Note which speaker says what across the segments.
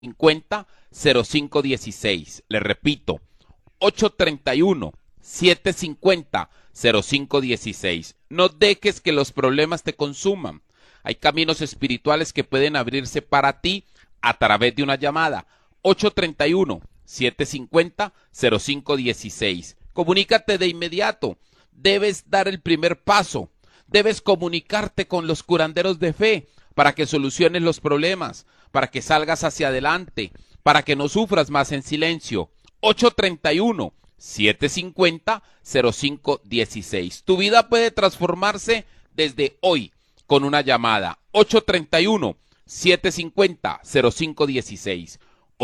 Speaker 1: 750-0516. Le repito, 831-750-0516. No dejes que los problemas te consuman. Hay caminos espirituales que pueden abrirse para ti a través de una llamada. 831-750-0516. Comunícate de inmediato. Debes dar el primer paso. Debes comunicarte con los curanderos de fe para que soluciones los problemas, para que salgas hacia adelante, para que no sufras más en silencio. 831-750-0516. Tu vida puede transformarse desde hoy con una llamada. 831-750-0516.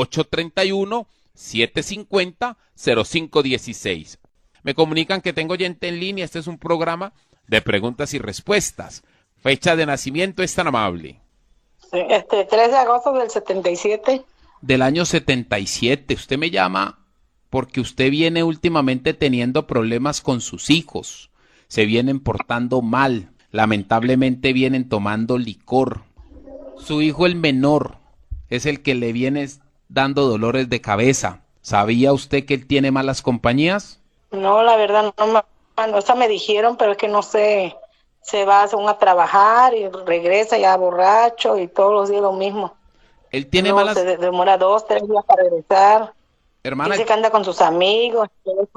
Speaker 1: 831-750-0516. Me comunican que tengo oyente en línea. Este es un programa de preguntas y respuestas. Fecha de nacimiento es tan amable.
Speaker 2: 3 de agosto del 77.
Speaker 1: Del año 77. Usted me llama porque usted viene últimamente teniendo problemas con sus hijos. Se vienen portando mal. Lamentablemente vienen tomando licor. Su hijo, el menor, es el que le viene dando dolores de cabeza. ¿Sabía usted que él tiene malas compañías?
Speaker 2: No, la verdad no, o sea, me dijeron, pero es que no sé, se va a trabajar y regresa ya borracho y todos los días lo mismo.
Speaker 1: Él tiene
Speaker 2: no,
Speaker 1: malas...
Speaker 2: Se demora 2, 3 días para regresar.
Speaker 1: Hermana,
Speaker 2: dice que anda con sus amigos.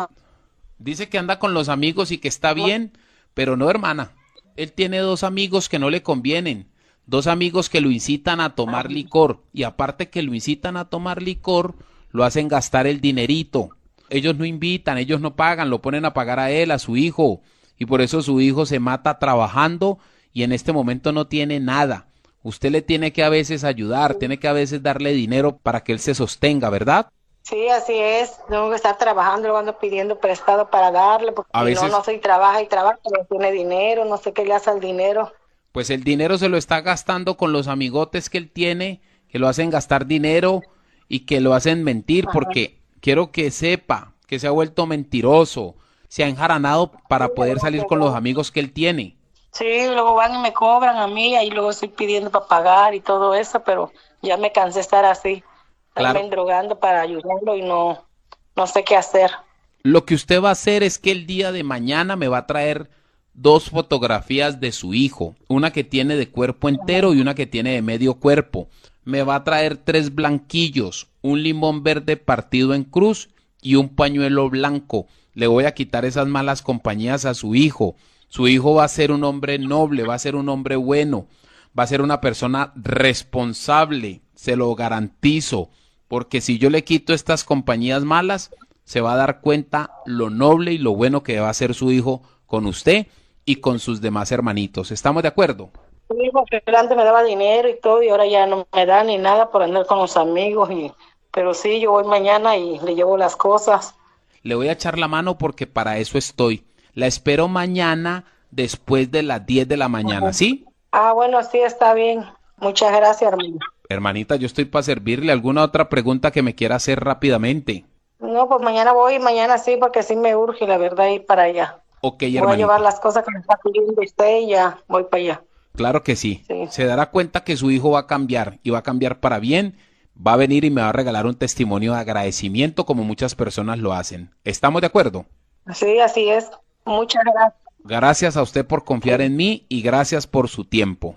Speaker 1: Dice que anda con los amigos y que está bien, pero no, hermana. Él tiene 2 amigos que no le convienen. 2 amigos que lo incitan a tomar licor. Y aparte que lo incitan a tomar licor, lo hacen gastar el dinerito. Ellos no invitan, ellos no pagan, lo ponen a pagar a él, a su hijo. Y por eso su hijo se mata trabajando y en este momento no tiene nada. Usted le tiene que a veces ayudar, tiene que a veces darle dinero para que él se sostenga, ¿verdad?
Speaker 2: Sí, así es. Tengo que estar trabajando, luego ando pidiendo prestado para darle, porque
Speaker 1: a veces...
Speaker 2: no soy trabaja y trabaja, no tiene dinero, no sé qué le hace al dinero.
Speaker 1: Pues el dinero se lo está gastando con los amigotes que él tiene, que lo hacen gastar dinero y que lo hacen mentir. Ajá. Porque quiero que sepa que se ha vuelto mentiroso, se ha enjaranado para poder salir con los amigos que él tiene.
Speaker 2: Sí, luego van y me cobran a mí, ahí luego estoy pidiendo para pagar y todo eso, pero ya me cansé de estar así, también drogando para ayudarlo y no sé qué hacer.
Speaker 1: Lo que usted va a hacer es que el día de mañana me va a traer 2 fotografías de su hijo, una que tiene de cuerpo entero y una que tiene de medio cuerpo. Me va a traer 3 blanquillos, un limón verde partido en cruz y un pañuelo blanco. Le voy a quitar esas malas compañías a su hijo. Su hijo va a ser un hombre noble, va a ser un hombre bueno, va a ser una persona responsable, se lo garantizo, porque si yo le quito estas compañías malas, se va a dar cuenta lo noble y lo bueno que va a ser su hijo con usted y con sus demás hermanitos. ¿Estamos de acuerdo?
Speaker 2: Sí, porque antes me daba dinero y todo y ahora ya no me da ni nada por andar con los amigos, pero sí, yo voy mañana y le llevo las cosas.
Speaker 1: Le voy a echar la mano porque para eso estoy. La espero mañana después de las 10 de la mañana, ¿sí?
Speaker 2: Ah, bueno, sí, está bien. Muchas gracias, hermano.
Speaker 1: Hermanita, yo estoy para servirle. ¿Alguna otra pregunta que me quiera hacer rápidamente?
Speaker 2: No, pues mañana voy, mañana sí, porque sí me urge, la verdad, ir para allá.
Speaker 1: Ok, hermanita.
Speaker 2: Voy a llevar las cosas que me está pidiendo usted y ya voy para allá.
Speaker 1: Claro que sí. Se dará cuenta que su hijo va a cambiar y va a cambiar para bien. Va a venir y me va a regalar un testimonio de agradecimiento como muchas personas lo hacen. ¿Estamos de acuerdo?
Speaker 2: Sí, así es. Muchas gracias.
Speaker 1: Gracias a usted por confiar en mí y gracias por su tiempo.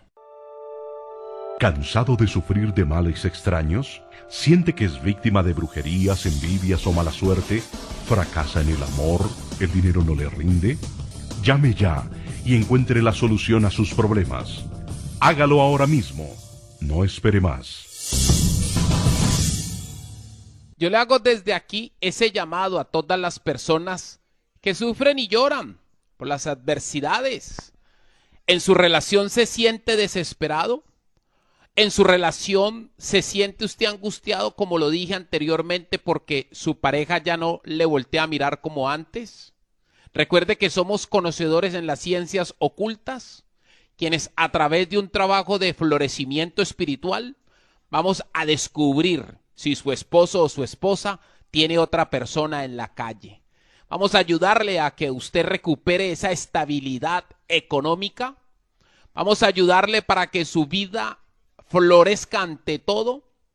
Speaker 3: ¿Cansado de sufrir de males extraños? ¿Siente que es víctima de brujerías, envidias o mala suerte? ¿Fracasa en el amor? ¿El dinero no le rinde? Llame ya y encuentre la solución a sus problemas. Hágalo ahora mismo. No espere más.
Speaker 1: Yo le hago desde aquí ese llamado a todas las personas que sufren y lloran por las adversidades. ¿En su relación se siente desesperado? ¿En su relación se siente usted angustiado, como lo dije anteriormente, porque su pareja ya no le voltea a mirar como antes? Recuerde que somos conocedores en las ciencias ocultas, quienes a través de un trabajo de florecimiento espiritual vamos a descubrir si su esposo o su esposa tiene otra persona en la calle. Vamos a ayudarle a que usted recupere esa estabilidad económica. Vamos a ayudarle para que su vida florezca ante todo.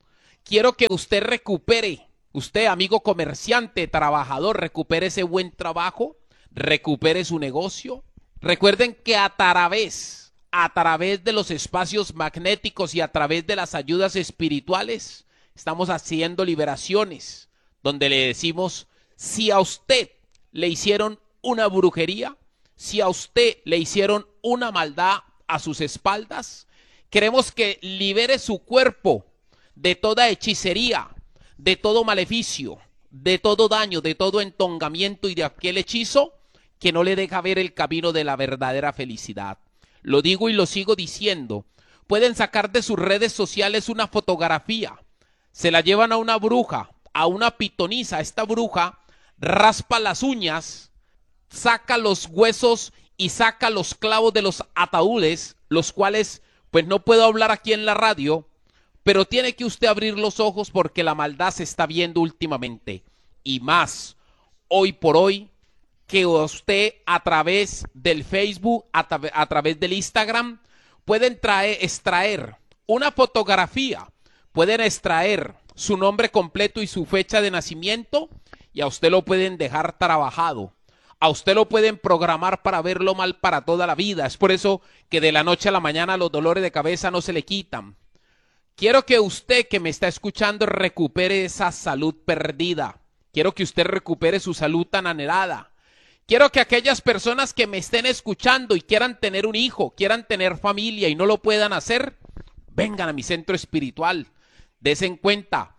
Speaker 1: quiero que usted recupere, usted amigo comerciante, trabajador, recupere ese buen trabajo, recupere su negocio. Recuerden que a través de los espacios magnéticos y a través de las ayudas espirituales, estamos haciendo liberaciones, donde le decimos, si a usted le hicieron una brujería, si a usted le hicieron una maldad a sus espaldas, queremos que libere su cuerpo de toda hechicería, de todo maleficio, de todo daño, de todo entongamiento y de aquel hechizo que no le deja ver el camino de la verdadera felicidad. Lo digo y lo sigo diciendo. Pueden sacar de sus redes sociales una fotografía, se la llevan a una bruja, a una pitonisa. Esta bruja raspa las uñas, saca los huesos y saca los clavos de los ataúdes, los cuales pues no puedo hablar aquí en la radio, pero tiene que usted abrir los ojos porque la maldad se está viendo últimamente. Y más, hoy por hoy, que usted a través del Facebook, a través del Instagram, pueden extraer una fotografía, pueden extraer su nombre completo y su fecha de nacimiento y a usted lo pueden dejar trabajado. A usted lo pueden programar para verlo mal para toda la vida. Es por eso que de la noche a la mañana los dolores de cabeza no se le quitan. Quiero que usted que me está escuchando recupere esa salud perdida. Quiero que usted recupere su salud tan anhelada. Quiero que aquellas personas que me estén escuchando y quieran tener un hijo, quieran tener familia y no lo puedan hacer, vengan a mi centro espiritual. Desen cuenta,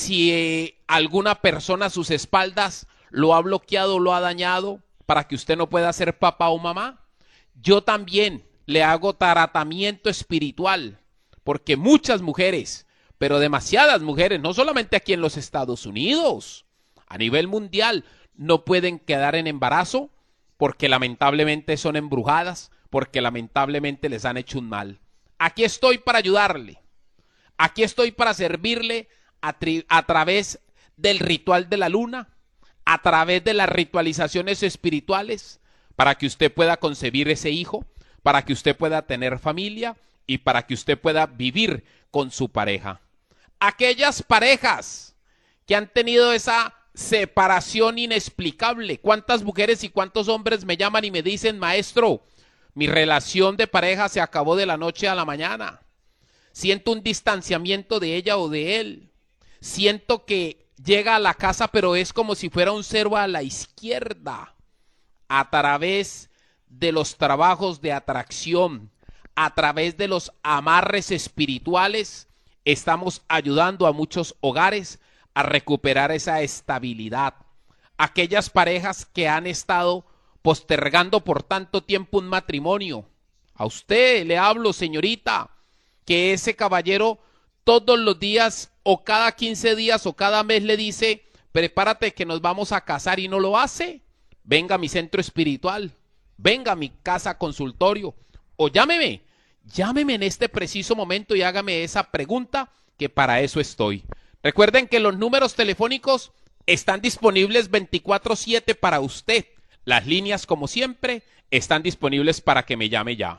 Speaker 1: si alguna persona a sus espaldas lo ha bloqueado, lo ha dañado, para que usted no pueda ser papá o mamá, yo también le hago tratamiento espiritual, porque muchas mujeres, pero demasiadas mujeres, no solamente aquí en los Estados Unidos, a nivel mundial, no pueden quedar en embarazo porque lamentablemente son embrujadas, porque lamentablemente les han hecho un mal. Aquí estoy para ayudarle, aquí estoy para servirle a través del ritual de la luna, a través de las ritualizaciones espirituales, para que usted pueda concebir ese hijo, para que usted pueda tener familia y para que usted pueda vivir con su pareja. Aquellas parejas que han tenido esa separación inexplicable. ¿Cuántas mujeres y cuántos hombres me llaman y me dicen, maestro, mi relación de pareja se acabó de la noche a la mañana? Siento un distanciamiento de ella o de él. Siento que llega a la casa, pero es como si fuera un cero a la izquierda. A través de los trabajos de atracción, a través de los amarres espirituales, estamos ayudando a muchos hogares a recuperar esa estabilidad. Aquellas parejas que han estado postergando por tanto tiempo un matrimonio. A usted le hablo, señorita, que ese caballero todos los días o cada 15 días o cada mes le dice, prepárate que nos vamos a casar y no lo hace. Venga a mi centro espiritual, venga a mi casa consultorio o llámeme en este preciso momento y hágame esa pregunta, que para eso estoy. Recuerden que los números telefónicos están disponibles 24/7 para usted. Las líneas, como siempre, están disponibles para que me llame ya.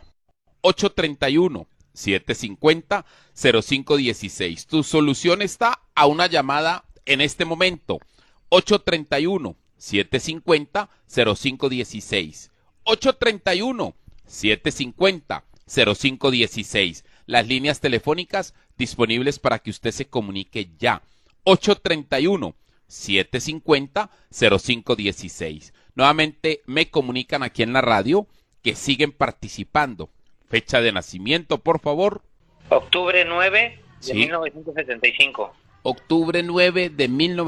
Speaker 1: 831-750-0516. Tu solución está a una llamada en este momento. 831-750-0516. 831-750-0516. Las líneas telefónicas disponibles para que usted se comunique ya. 831-750-0516. Nuevamente me comunican aquí en la radio que siguen participando. Fecha de nacimiento, por favor.
Speaker 4: Octubre 9 de 1975.
Speaker 1: Octubre 9 de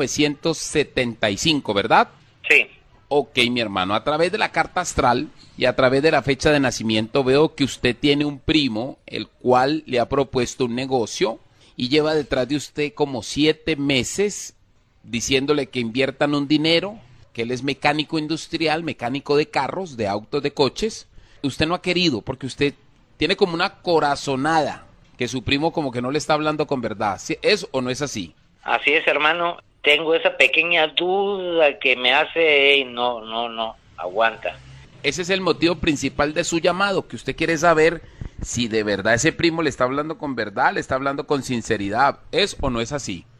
Speaker 1: 1975, ¿verdad?
Speaker 4: Sí.
Speaker 1: Ok, mi hermano, a través de la carta astral y a través de la fecha de nacimiento veo que usted tiene un primo, el cual le ha propuesto un negocio y lleva detrás de usted como 7 meses diciéndole que inviertan un dinero, que él es mecánico industrial, mecánico de carros, de autos, de coches. Usted no ha querido porque usted tiene como una corazonada que su primo como que no le está hablando con verdad. ¿Es o no es así?
Speaker 4: Así es, hermano. Tengo esa pequeña duda que me hace, no, aguanta.
Speaker 1: Ese es el motivo principal de su llamado, que usted quiere saber si de verdad ese primo le está hablando con verdad, le está hablando con sinceridad. ¿Es o no es así?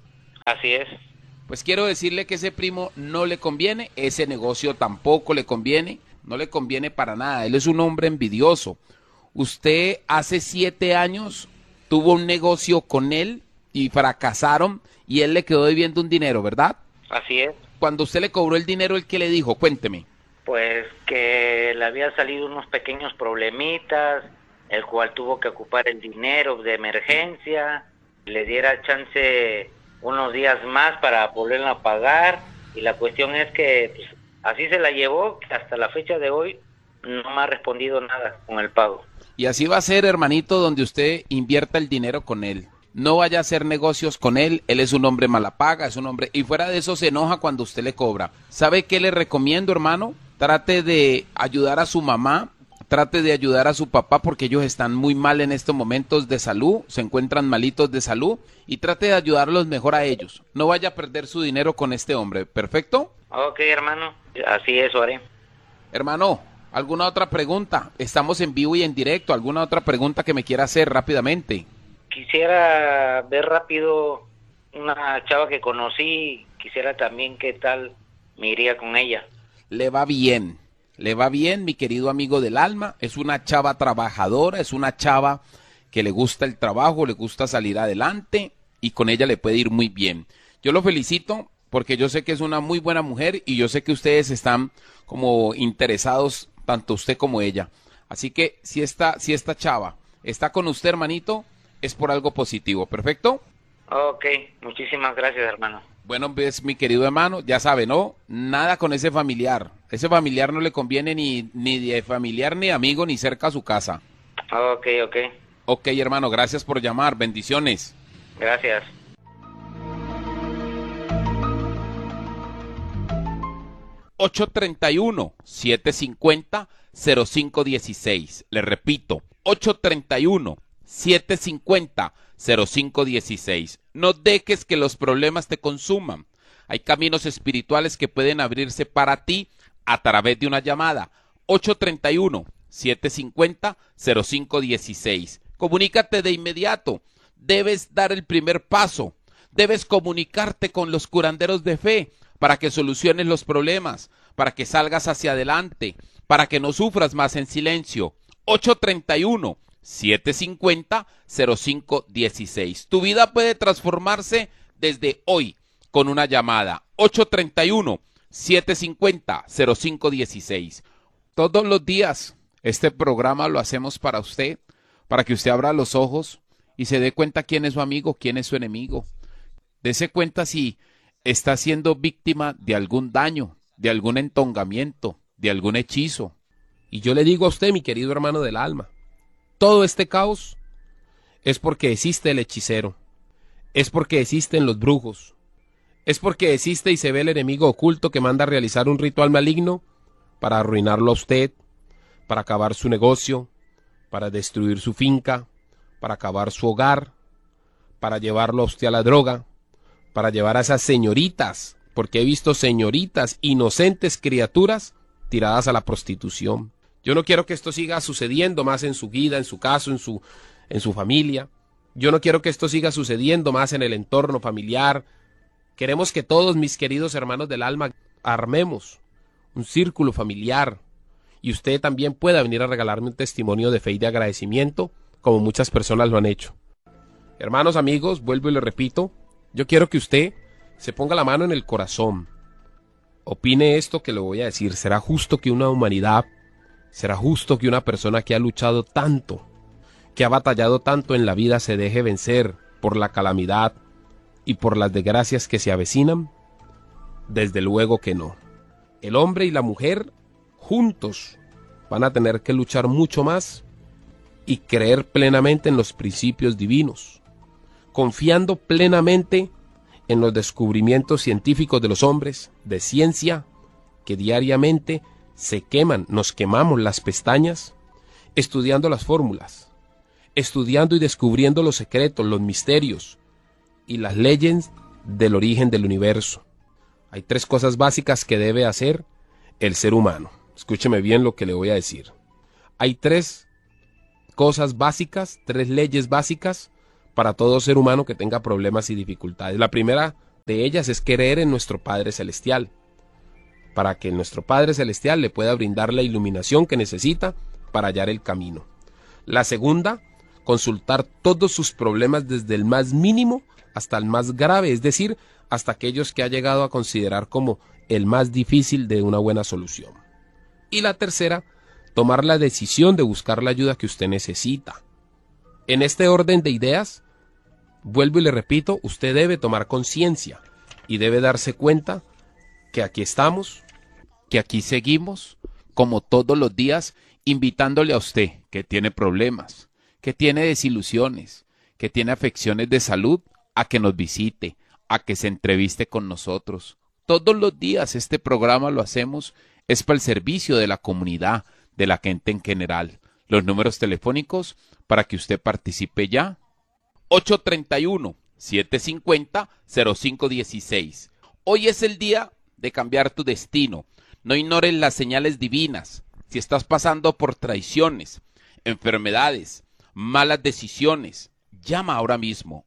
Speaker 4: Así es.
Speaker 1: Pues quiero decirle que ese primo no le conviene, ese negocio tampoco le conviene, no le conviene para nada. Él es un hombre envidioso. Usted hace 7 años tuvo un negocio con él y fracasaron y él le quedó debiendo un dinero, ¿verdad?
Speaker 4: Así es.
Speaker 1: Cuando usted le cobró el dinero, ¿él qué le dijo? Cuénteme.
Speaker 4: Pues que le había salido unos pequeños problemitas, el cual tuvo que ocupar el dinero de emergencia, le diera chance unos días más para volverla a pagar, y la cuestión es que pues, así se la llevó, que hasta la fecha de hoy no me ha respondido nada con el pago.
Speaker 1: Y así va a ser, hermanito, donde usted invierta el dinero con él. No vaya a hacer negocios con él, él es un hombre mala paga, es un hombre... Y fuera de eso se enoja cuando usted le cobra. ¿Sabe qué le recomiendo, hermano? Trate de ayudar a su mamá, trate de ayudar a su papá porque ellos están muy mal en estos momentos de salud, se encuentran malitos de salud y trate de ayudarlos mejor a ellos. No vaya a perder su dinero con este hombre, ¿perfecto?
Speaker 4: Ok, hermano, así es, haré.
Speaker 1: Hermano, ¿alguna otra pregunta? Estamos en vivo y en directo. ¿Alguna otra pregunta que me quiera hacer rápidamente?
Speaker 4: Quisiera ver rápido una chava que conocí, quisiera también qué tal me iría con ella.
Speaker 1: Le va bien, mi querido amigo del alma. Es una chava trabajadora, es una chava que le gusta el trabajo, le gusta salir adelante y con ella le puede ir muy bien. Yo lo felicito porque yo sé que es una muy buena mujer y yo sé que ustedes están como interesados, tanto usted como ella. Así que si esta chava está con usted, hermanito, es por algo positivo, ¿perfecto?
Speaker 4: Ok, muchísimas gracias, hermano.
Speaker 1: Bueno, pues mi querido hermano, ya sabe, ¿no? Nada con ese familiar. Ese familiar no le conviene ni de familiar, ni amigo, ni cerca a su casa.
Speaker 4: Ok, ok.
Speaker 1: Ok, hermano, gracias por llamar. Bendiciones.
Speaker 4: Gracias.
Speaker 1: ...831-750-0516. Le repito, 831-750-0516. No dejes que los problemas te consuman. Hay caminos espirituales que pueden abrirse para ti a través de una llamada. 831-750-0516. Comunícate de inmediato. Debes dar el primer paso. Debes comunicarte con los curanderos de fe para que soluciones los problemas, para que salgas hacia adelante, para que no sufras más en silencio. 831-750-0516. Tu vida puede transformarse desde hoy con una llamada. 831-750-0516. Todos los días este programa lo hacemos para usted, para que usted abra los ojos y se dé cuenta quién es su amigo, quién es su enemigo. Dese cuenta si está siendo víctima de algún daño, de algún entongamiento, de algún hechizo. Y yo le digo a usted, mi querido hermano del alma, todo este caos es porque existe el hechicero, es porque existen los brujos, es porque existe y se ve el enemigo oculto que manda a realizar un ritual maligno para arruinarlo a usted, para acabar su negocio, para destruir su finca, para acabar su hogar, para llevarlo a usted a la droga, para llevar a esas señoritas, porque he visto señoritas, inocentes criaturas, tiradas a la prostitución. Yo no quiero que esto siga sucediendo más en su vida, en su caso, en su familia. Yo no quiero que esto siga sucediendo más en el entorno familiar. Queremos que todos, mis queridos hermanos del alma, armemos un círculo familiar y usted también pueda venir a regalarme un testimonio de fe y de agradecimiento, como muchas personas lo han hecho. Hermanos, amigos, vuelvo y le repito, yo quiero que usted se ponga la mano en el corazón. Opine esto que le voy a decir. ¿Será justo que una humanidad, será justo que una persona que ha luchado tanto, que ha batallado tanto en la vida, se deje vencer por la calamidad y por las desgracias que se avecinan? Desde luego que no. El hombre y la mujer juntos van a tener que luchar mucho más y creer plenamente en los principios divinos, confiando plenamente en los descubrimientos científicos de los hombres, de ciencia, que diariamente nos quemamos las pestañas, estudiando las fórmulas, estudiando y descubriendo los secretos, los misterios y las leyes del origen del universo. Hay 3 cosas básicas que debe hacer el ser humano. Escúcheme bien lo que le voy a decir. Hay 3 cosas básicas, 3 leyes básicas para todo ser humano que tenga problemas y dificultades. La primera de ellas es creer en nuestro Padre Celestial, para que nuestro Padre Celestial le pueda brindar la iluminación que necesita para hallar el camino. La segunda, consultar todos sus problemas desde el más mínimo hasta el más grave, es decir, hasta aquellos que ha llegado a considerar como el más difícil de una buena solución. Y la tercera, tomar la decisión de buscar la ayuda que usted necesita. En este orden de ideas, vuelvo y le repito, usted debe tomar conciencia y debe darse cuenta que aquí estamos, que aquí seguimos, como todos los días, invitándole a usted que tiene problemas, que tiene desilusiones, que tiene afecciones de salud, a que nos visite, a que se entreviste con nosotros. Todos los días este programa lo hacemos, es para el servicio de la comunidad, de la gente en general. Los números telefónicos para que usted participe ya: 831-750-0516. Hoy es el día de cambiar tu destino. No ignores las señales divinas. Si estás pasando por traiciones, enfermedades, malas decisiones, llama ahora mismo.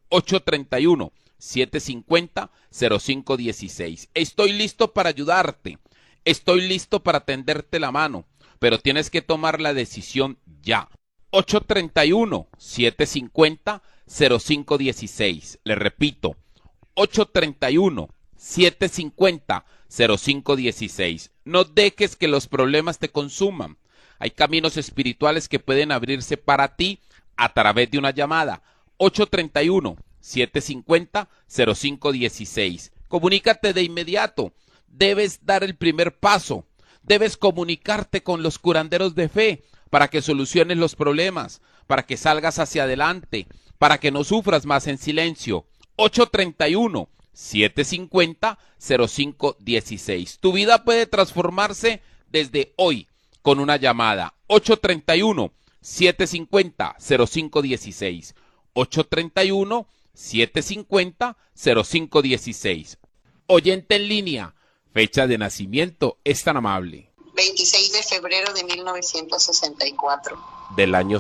Speaker 1: 831-750-0516. Estoy listo para ayudarte. Estoy listo para tenderte la mano. Pero tienes que tomar la decisión ya. 831-750-0516. Le repito, 831-750-0516. No dejes que los problemas te consuman. Hay caminos espirituales que pueden abrirse para ti a través de una llamada. 831-750-0516. Comunícate de inmediato. Debes dar el primer paso. Debes comunicarte con los curanderos de fe para que soluciones los problemas, para que salgas hacia adelante, para que no sufras más en silencio. 831-750-0516. Tu vida puede transformarse desde hoy con una llamada. 831-750-0516. 831-750-0516. Oyente en línea, fecha de nacimiento, es tan amable.
Speaker 5: 26 de febrero de 1964.
Speaker 1: Del año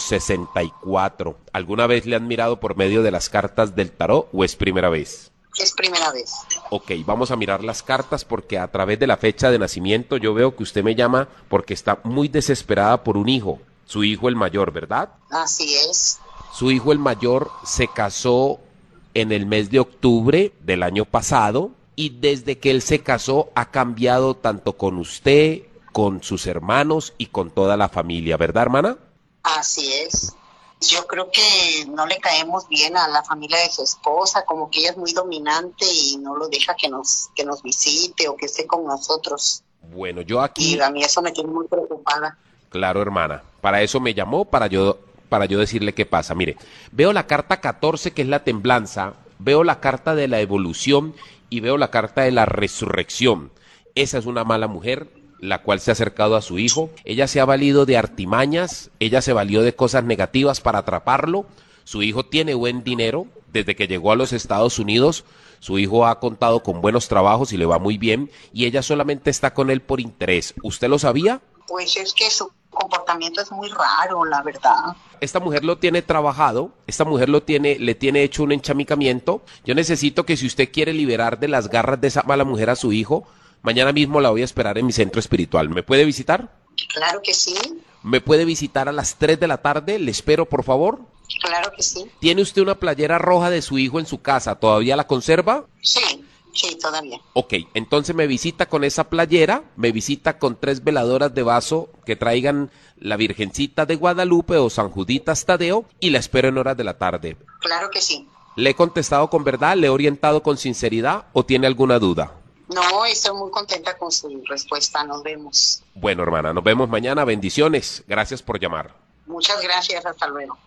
Speaker 1: 64. ¿Alguna vez le han mirado por medio de las cartas del tarot o es primera vez?
Speaker 5: Es primera vez.
Speaker 1: Ok, vamos a mirar las cartas porque a través de la fecha de nacimiento yo veo que usted me llama porque está muy desesperada por un hijo, su hijo el mayor, ¿verdad?
Speaker 5: Así es.
Speaker 1: Su hijo el mayor se casó en el mes de octubre del año pasado y desde que él se casó ha cambiado tanto con usted, con sus hermanos y con toda la familia, ¿verdad, hermana?
Speaker 5: Así es. Yo creo que no le caemos bien a la familia de su esposa, como que ella es muy dominante y no lo deja que nos visite o que esté con nosotros.
Speaker 1: Bueno, yo aquí...
Speaker 5: Y a mí eso me tiene muy preocupada.
Speaker 1: Claro, hermana. Para eso me llamó, para yo decirle qué pasa. Mire, veo la carta 14, que es la templanza, veo la carta de la evolución y veo la carta de la resurrección. Esa es una mala mujer, la cual se ha acercado a su hijo. Ella se ha valido de artimañas, ella se valió de cosas negativas para atraparlo. Su hijo tiene buen dinero. Desde que llegó a los Estados Unidos, su hijo ha contado con buenos trabajos y le va muy bien. Y ella solamente está con él por interés. ¿Usted lo sabía?
Speaker 5: Pues es que su comportamiento es muy raro, la verdad.
Speaker 1: Esta mujer lo tiene trabajado, esta mujer le tiene hecho un enchamicamiento. Yo necesito que si usted quiere liberar de las garras de esa mala mujer a su hijo, mañana mismo la voy a esperar en mi centro espiritual. ¿Me puede visitar?
Speaker 5: Claro que sí.
Speaker 1: ¿Me puede visitar a las 3 de la tarde? Le espero, por favor.
Speaker 5: Claro que sí.
Speaker 1: ¿Tiene usted una playera roja de su hijo en su casa? ¿Todavía la conserva?
Speaker 5: Sí, todavía.
Speaker 1: Ok, entonces me visita con esa playera, me visita con 3 veladoras de vaso que traigan la Virgencita de Guadalupe o San Juditas Tadeo y la espero en horas de la tarde.
Speaker 5: Claro que sí.
Speaker 1: ¿Le he contestado con verdad? ¿Le he orientado con sinceridad o tiene alguna duda?
Speaker 5: No, estoy muy contenta con su respuesta. Nos vemos.
Speaker 1: Bueno, hermana, nos vemos mañana. Bendiciones. Gracias por llamar.
Speaker 5: Muchas gracias. Hasta luego.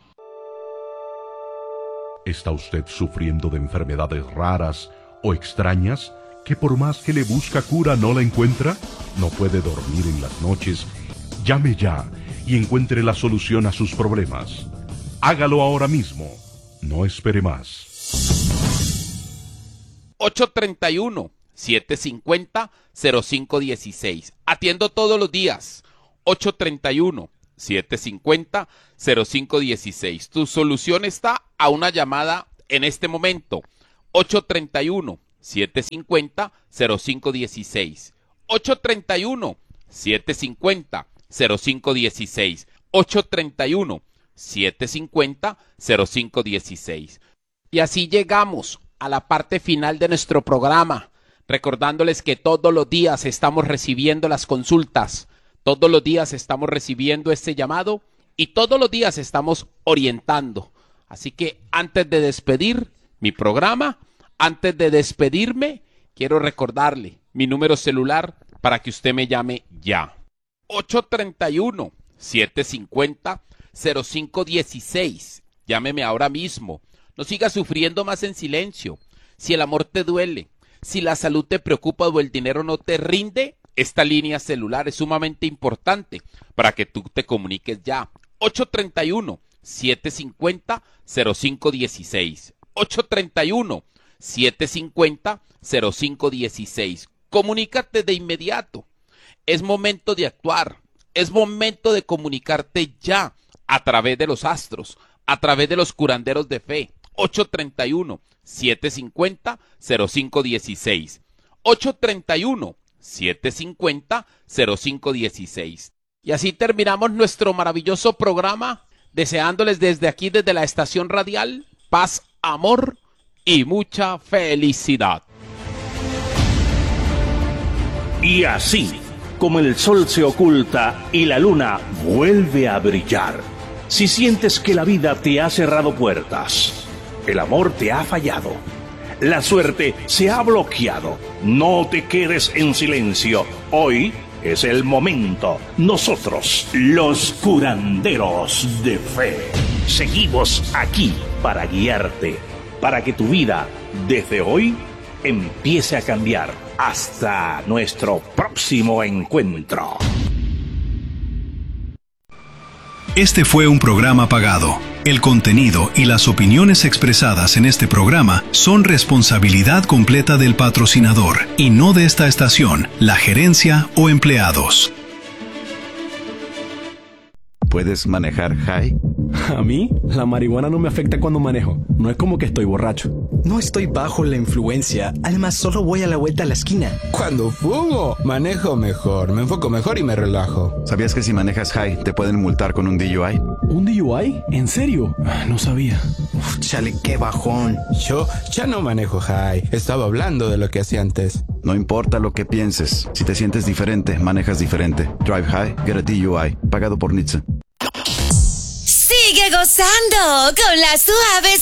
Speaker 3: ¿Está usted sufriendo de enfermedades raras o extrañas que por más que le busca cura no la encuentra? ¿No puede dormir en las noches? Llame ya y encuentre la solución a sus problemas. Hágalo ahora mismo. No espere más.
Speaker 1: 831-750-0516. Atiendo todos los días. 831-750-0516. Tu solución está a una llamada en este momento. 831 831-750-0516. 831-750-0516. 831-750-0516. Y así llegamos a la parte final de nuestro programa, recordándoles que todos los días estamos recibiendo las consultas, todos los días estamos recibiendo este llamado y todos los días estamos orientando. Así que antes de despedir mi programa, antes de despedirme, quiero recordarle mi número celular para que usted me llame ya. 831-750-0516. Llámeme ahora mismo. No siga sufriendo más en silencio. Si el amor te duele, si la salud te preocupa o el dinero no te rinde, esta línea celular es sumamente importante para que tú te comuniques ya. 831-750-0516. 831-750-0516. Comunícate de inmediato. Es momento de actuar. Es momento de comunicarte ya a través de los astros, a través de los curanderos de fe. 831-750-0516. 831-750-0516. Y así terminamos nuestro maravilloso programa, deseándoles desde aquí, desde la estación radial, paz, amor y mucha felicidad.
Speaker 6: Y así, como el sol se oculta y la luna vuelve a brillar, si sientes que la vida te ha cerrado puertas, el amor te ha fallado, la suerte se ha bloqueado, no te quedes en silencio. Hoy es el momento. Nosotros, los curanderos de fe, seguimos aquí para guiarte, para que tu vida, desde hoy, empiece a cambiar. Hasta nuestro próximo encuentro.
Speaker 7: Este fue un programa pagado. El contenido y las opiniones expresadas en este programa son responsabilidad completa del patrocinador y no de esta estación, la gerencia o empleados.
Speaker 8: ¿Puedes manejar high?
Speaker 9: A mí, la marihuana no me afecta cuando manejo. No es como que estoy borracho.
Speaker 10: No estoy bajo la influencia. Además, solo voy a la vuelta a la esquina.
Speaker 11: Cuando fumo, manejo mejor, me enfoco mejor y me relajo.
Speaker 8: ¿Sabías que si manejas high te pueden multar con un DUI?
Speaker 9: ¿Un DUI? ¿En serio? No sabía.
Speaker 10: Chale, qué bajón.
Speaker 11: Yo ya no manejo high. Estaba hablando de lo que hacía antes.
Speaker 8: No importa lo que pienses. Si te sientes diferente, manejas diferente. Drive high, get a DUI. Pagado por NHTSA.
Speaker 12: Sigue gozando con la suave